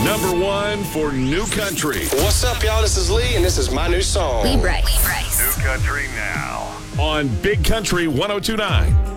Number one for New Country. What's up, y'all? This is Lee, and this is my new song. Lee Brice. New Country now. On Big Country 102.9.